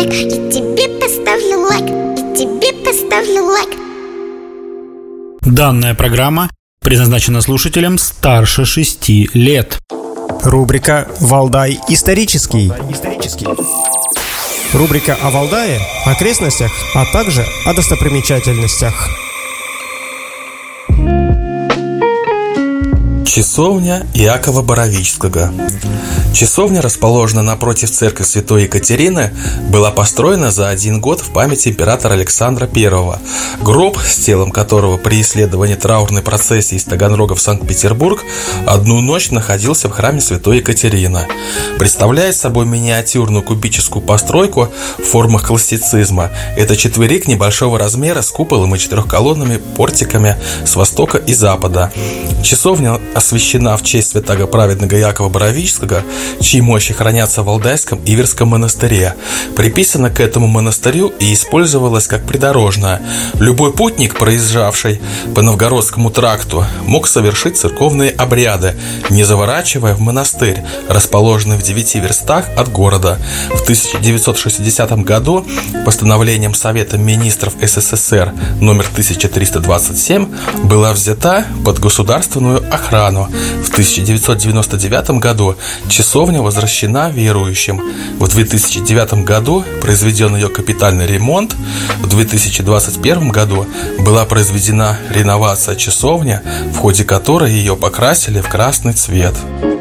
лайк, и тебе поставлю лайк, и тебе поставлю лайк. Данная программа предназначена слушателям старше 6 лет. Рубрика «Валдай исторический». Рубрика о Валдае, окрестностях, а также о достопримечательностях. Часовня Иакова Боровического. Часовня, расположена напротив церкви Святой Екатерины, была построена за 1 год в память императора Александра I, гроб, с телом которого при исследовании траурной процессии из Таганрога в Санкт-Петербург 1 ночь находился в храме Святой Екатерины. Представляет собой миниатюрную кубическую постройку в формах классицизма. Это четверик небольшого размера с куполом и 4-колонными портиками с востока и запада. Часовня освящена в честь святого праведного Иакова Боровического, чьи мощи хранятся в Валдайском Иверском монастыре. Приписана к этому монастырю и использовалась как придорожная. Любой путник, проезжавший по Новгородскому тракту, мог совершить церковные обряды, не заворачивая в монастырь, расположенный в 9 верстах от города. В 1960 году постановлением Совета министров СССР номер 1327 была взята под государственную охрану. В 1999 году часовня возвращена верующим. В 2009 году произведен ее капитальный ремонт. В 2021 году была произведена реновация часовни, в ходе которой ее покрасили в красный цвет.